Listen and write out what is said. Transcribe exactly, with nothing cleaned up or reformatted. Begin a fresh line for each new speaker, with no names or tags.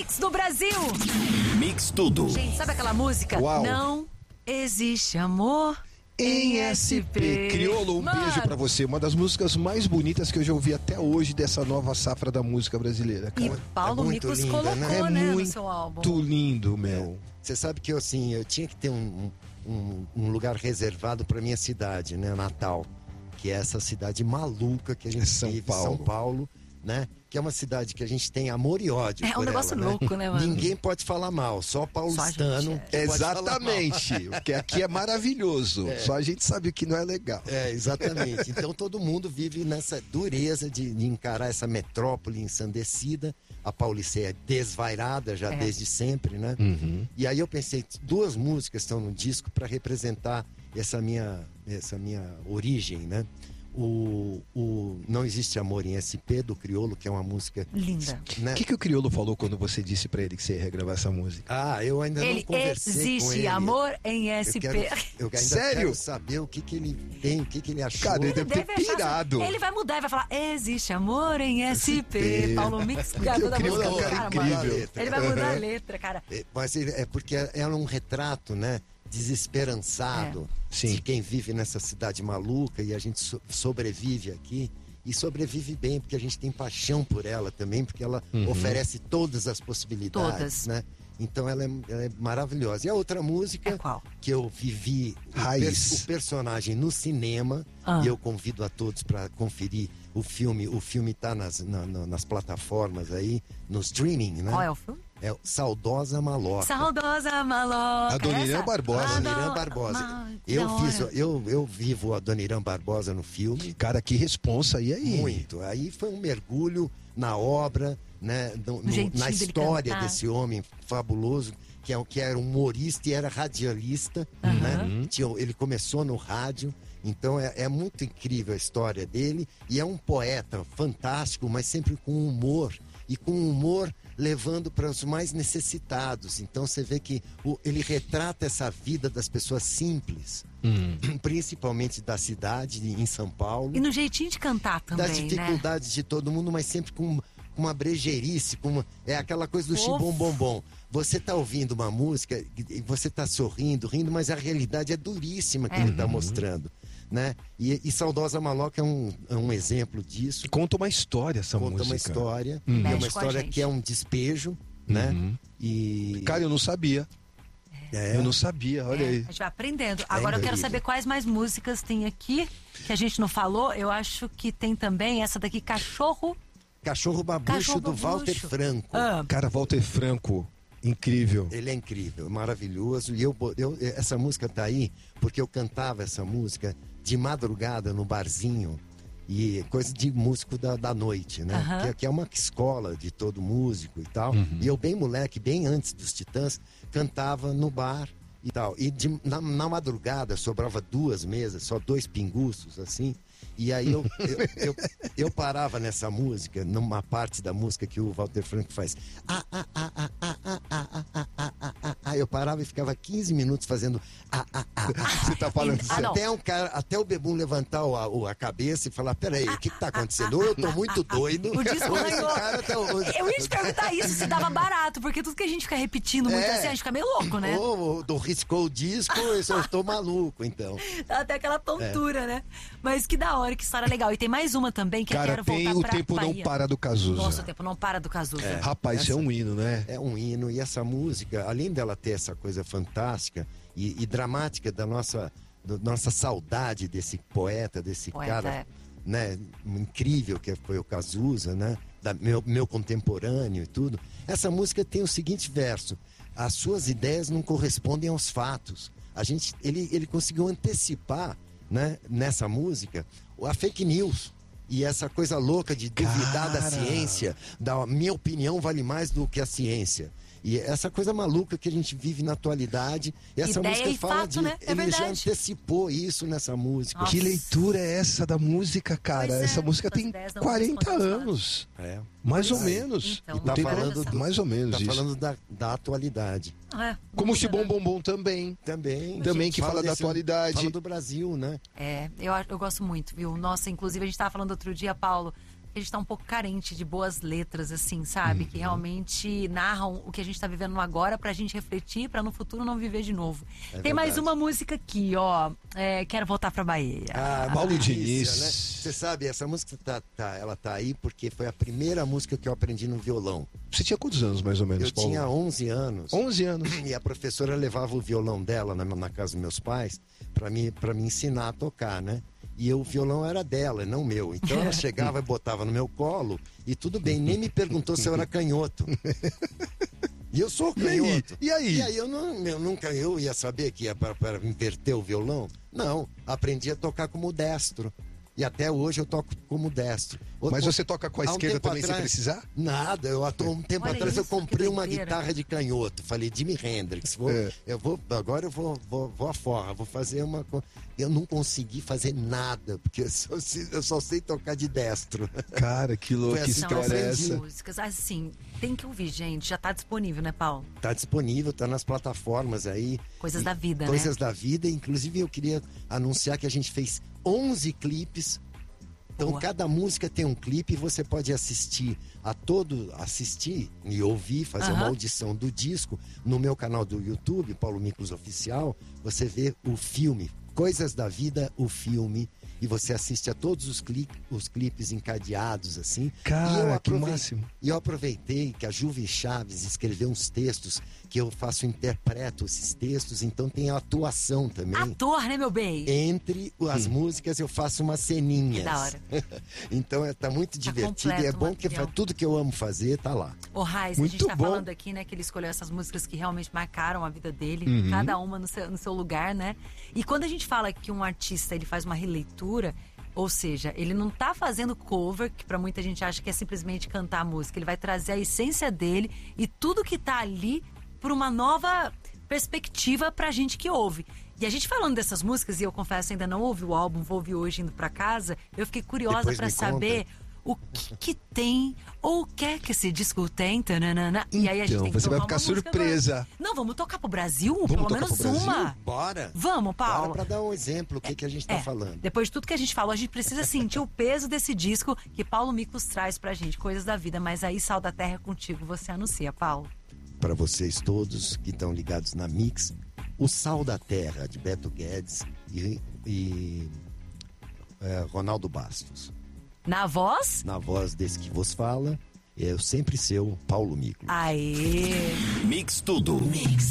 Mix do Brasil.
Mix tudo.
Gente, sabe aquela música?
Uau.
Não existe amor
em S P. Criolo, um
Mano.
beijo pra você. Uma das músicas mais bonitas que eu já ouvi até hoje dessa nova safra da música brasileira,
E
cara.
Paulo
É muito
Micos
linda,
colocou,
né?
É
né, no
muito
seu álbum.
lindo, meu.
Você sabe que eu, assim, eu tinha que ter um, um, um lugar reservado para minha cidade, né, Natal, que é essa cidade maluca que a gente
São
vive,
Paulo.
São Paulo, né? Que é uma cidade que a gente tem amor e ódio
É um
por
negócio
ela, né?
louco, né, mano?
Ninguém pode falar mal, só paulistano.
gente,
que pode falar mal.
Exatamente. Porque aqui é maravilhoso. Só a gente sabe o que não é legal.
É, exatamente. Então todo mundo vive nessa dureza de, de encarar essa metrópole ensandecida. A Paulista é desvairada já
É.
desde sempre, né?
Uhum.
E aí eu pensei, duas músicas estão no disco para representar essa minha, essa minha origem, né? O, o Não Existe Amor em S P, do Criolo, que é uma música...
Linda.
Né?
O que, que o Criolo falou quando você disse pra ele que você ia regravar essa música?
Ah, eu ainda
Ele
não conversei com
existe
ele.
amor em
Eu,
S P.
quero, eu ainda
Sério?
quero saber o que, que ele tem, o que, que ele achou.
Cara, ele deve ter
Deve achar-
pirado.
Ele vai mudar e vai falar: existe amor em S P.
S P.
Paulo Mix,
Porque
garoto
o
da
Criolo
música
é um
do
cara
cara, mano.
incrível.
Ele vai mudar a
Uhum.
letra, cara.
É, mas ele, é porque é um retrato, né? Desesperançado
É.
Sim.
de quem vive nessa cidade maluca e a gente so- sobrevive aqui. E sobrevive bem, porque a gente tem paixão por ela também, porque ela
Uhum.
oferece todas as possibilidades,
Todas.
né? Então ela é, ela é maravilhosa. E a outra música
É qual?
que eu vivi o,
Raiz.
per- o personagem no cinema,
Ah.
e eu convido a todos para conferir o filme. O filme tá nas, na- na- nas plataformas aí, no streaming, né?
Qual é o filme?
É o Saudosa Maloca.
Saudosa maloca.
Adoniran
Essa?
Barbosa.
Adoniran
Ado-
Barbosa.
Ma-
Eu
da
fiz,
hora.
eu, eu vivo o Adoniran Barbosa no filme.
Cara, que responsa. E aí?
Muito. Aí foi um mergulho na obra, né, no- no-
jeitinho
na
dele
história
cantar.
desse homem fabuloso, que, é, que era humorista e era radialista.
Uhum.
Né? Tinha, ele começou no rádio. Então é, é muito incrível a história dele. E é um poeta fantástico, mas sempre com humor. E com humor levando para os mais necessitados. Então você vê que o- ele retrata essa vida das pessoas simples,
Hum.
principalmente da cidade, em São Paulo.
E no jeitinho de cantar também,
Das
né?
dificuldades de todo mundo, mas sempre com com uma brejeirice, com uma, é aquela coisa do
Fofo.
chibom bom bom. Você tá ouvindo uma música e você tá sorrindo, rindo, mas a realidade é duríssima que
É.
ele tá mostrando, né? E, e Saudosa Maloca é um, é um exemplo disso.
Conta uma história essa
Conta
música.
uma história,
Uhum.
e é
Mexe
uma
com a
história
gente.
que é um despejo, né?
Uhum.
E
Cara, eu não sabia.
é,
Eu não sabia, olha
É,
aí.
a gente vai aprendendo. Agora eu quero
incrível.
saber quais mais músicas tem aqui que a gente não falou. Eu acho que tem também essa daqui, Cachorro.
Cachorro Babucho
Cachorro
do Walter
Babucho.
Franco.
Ah,
Cara, Walter Franco, incrível.
Ele é incrível, maravilhoso. E eu, eu, essa música tá aí porque eu cantava essa música de madrugada no barzinho. E coisa de músico da, da noite, né?
Aham.
Que, que é uma escola de todo músico e tal. E eu, bem moleque, bem antes dos Titãs, cantava no bar e tal. E de- na, na madrugada sobrava duas mesas, só dois pinguços, assim. E aí eu, eu, eu, eu parava nessa música, numa parte da música que o Walter Franco faz. Ah, ah, ah, ah, ah, ah, ah, ah, ah, ah, ah, ah, ah. Eu parava e ficava quinze minutos fazendo ah, ah, ah, ah.
Você tá falando
Ah,
sério?
não.
Até, um cara, até o Bebum levantar o- a, o- a cabeça e falar: peraí, o que, que tá acontecendo? Ou eu tô muito doido.
O disco
ou esse
ganhou.
cara tá- ou-
eu ia te perguntar isso, se dava barato, porque tudo que a gente fica repetindo muito
É.
assim, a gente fica meio louco, né?
Ou, ou, ou riscou o disco, ou eu só tô maluco, então.
Dá até aquela tontura, né? Mas que da hora, que história legal. E tem mais uma também que eu
Cara,
quero
tem
voltar
O
pra
Tempo Não
Bahia.
Para do Cazuza.
Nossa, o tempo não para do Cazuza.
Rapaz, isso é um hino, né?
É um hino, e essa música, além dela ter essa coisa fantástica e, e dramática da nossa, da nossa saudade desse poeta, desse
Poeta,
cara,
é.
né, incrível que foi o Cazuza, né, da, meu, meu contemporâneo e tudo. Essa música tem o seguinte verso: as suas ideias não correspondem aos fatos. A gente, ele, ele conseguiu antecipar, né, nessa música a fake news. E essa coisa louca de duvidar da
Cara.
ciência, da minha opinião vale mais do que a ciência. E essa coisa maluca que a gente vive na atualidade. E essa
Ideia
música
e
fala
fato,
de.
né? É
ele já
verdade.
antecipou isso nessa música.
Nossa.
Que leitura é essa da música, cara?
Pois é,
Essa música
suas
tem
ideias não
quarenta
correspondem aos
anos.
É.
Mais ou
Pois é.
menos.
Então,
O
tá
tempo-
falando do-
mais ou menos
Tá
isso.
falando da, da atualidade.
É,
Como o
muda,
Chibom
né?
Bom Bom também.
Também.
Também que fala da
desse-
atualidade.
Fala do Brasil, né?
É, eu, eu gosto muito, viu? Nossa, inclusive a gente tava falando outro dia, Paulo, que a gente tá um pouco carente de boas letras, assim, sabe? Uhum. Que realmente narram o que a gente tá vivendo agora pra gente refletir, pra no futuro não viver de novo. É Tem verdade. mais uma música aqui, ó. É, Quero Voltar Pra Bahia.
Ah, Paulo Diniz.
Né? Você sabe, essa música tá, tá, ela tá aí porque foi a primeira música que eu aprendi no violão.
Você tinha quantos anos, mais ou menos,
Eu
Paulo?
tinha onze anos.
onze anos.
E a professora levava o violão dela na, na casa dos meus pais pra me, pra me ensinar a tocar, né? E eu, o violão era dela, não meu. Então ela chegava e botava no meu colo e tudo bem, nem me perguntou se eu era canhoto. E eu sou canhoto.
E aí?
E aí eu, não, eu nunca eu ia saber que ia para, para inverter o violão? Não, aprendi a tocar como destro. E até hoje eu toco como destro.
Mas você toca com a
um
esquerda também
atrás,
se precisar?
Nada, eu há um tempo
Olha
atrás
isso,
eu comprei uma
doideira.
guitarra de canhoto. Falei, Jimi Hendrix, vou,
É.
eu vou, agora eu vou, vou, vou à forra, vou fazer uma. Eu não consegui fazer nada, porque eu só, eu só sei tocar de destro.
Cara, que louco,
Foi
que
assim
São
que eu
história é
essas
essa?
músicas, assim, tem que ouvir, gente. Já tá disponível, né, Paulo?
Tá disponível, tá nas plataformas aí.
Coisas da vida,
Coisas
né?
da vida. Inclusive eu queria anunciar que a gente fez onze clipes. Então
Boa.
cada música tem um clipe e você pode assistir a todo, assistir e ouvir, fazer
Aham.
uma audição do disco no meu canal do YouTube, Paulo Miklos Oficial. Você vê o filme, Coisas da Vida, o filme, e você assiste a todos os, cli os clipes encadeados, assim.
Cara,
e eu
que
aprovei-
máximo.
E eu aproveitei que a Juve Chaves escreveu uns textos que eu faço, interpreto esses textos, então tem a atuação também.
Ator, né, meu bem?
Entre as músicas eu faço umas ceninhas.
Que da hora.
Então é, tá muito divertido e é
completo o
bom que
material.
fa- tudo que eu amo fazer tá lá.
Ô, Raiz, a
Muito
gente tá
bom.
falando aqui, né, que ele escolheu essas músicas que realmente marcaram a vida dele,
Uhum.
cada uma no seu, no seu lugar, né? E quando a gente fala que um artista, ele faz uma releitura, ou seja, ele não tá fazendo cover, que pra muita gente acha que é simplesmente cantar a música, ele vai trazer a essência dele e tudo que tá ali por uma nova perspectiva pra gente que ouve. E a gente falando dessas músicas, e eu confesso, ainda não ouvi o álbum, vou ouvir hoje indo pra casa, eu fiquei curiosa
Depois
pra
me
saber o que que tem, ou o que é que esse disco tem, tananana. E aí a gente
Então,
tem que
você vai
tocar
ficar
uma música
surpresa.
agora. Não, vamos tocar pro Brasil?
Vamos
Pelo
tocar
menos
pro Brasil?
uma.
Bora!
Vamos, Paulo.
Bora pra dar um exemplo, o que, que a gente tá
É,
falando.
depois de tudo que a gente falou, a gente precisa sentir o peso desse disco que Paulo Miklos traz pra gente, Coisas da Vida. Mas aí, Sal da Terra é contigo, você anuncia, Paulo.
Para vocês todos que estão ligados na Mix, O Sal da Terra, de Beto Guedes e, e é, Ronaldo Bastos.
Na voz?
Na voz desse que vos fala, eu sempre seu Paulo Miklos.
Aê!
Mix Tudo.
Mix.